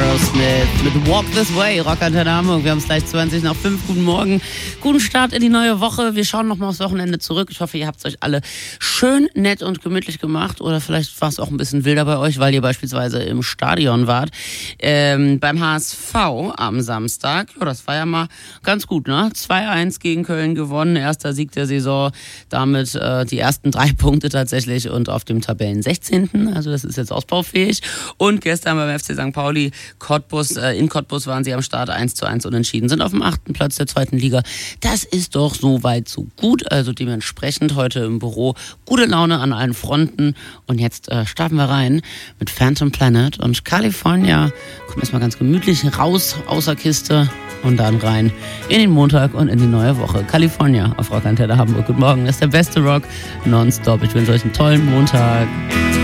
Aerosmith mit Walk This Way, Rockantenne Hamburg. Wir haben es gleich 20 nach 5. Guten Morgen, guten Start in die neue Woche. Wir schauen nochmal aufs Wochenende zurück. Ich hoffe, ihr habt es euch alle schön, nett und gemütlich gemacht. Oder vielleicht war es auch ein bisschen wilder bei euch, weil ihr beispielsweise im Stadion wart. Beim HSV am Samstag. Ja, das war ja mal ganz gut, ne? 2-1 gegen Köln gewonnen. Erster Sieg der Saison. Damit die ersten 3 Punkte tatsächlich und auf dem Tabellen 16. Also das ist jetzt ausbaufähig. Und gestern beim FC St. Pauli in Cottbus waren sie am Start 1:1 unentschieden, sind auf dem 8. Platz der 2. Liga. Das ist doch so weit so gut, also dementsprechend heute im Büro gute Laune an allen Fronten. Und jetzt starten wir rein mit Phantom Planet und California. Kommen erstmal ganz gemütlich raus aus der Kiste und dann rein in den Montag und in die neue Woche. California auf Rockantenne Hamburg. Guten Morgen, das ist der beste Rock nonstop. Ich wünsche euch einen tollen Montag.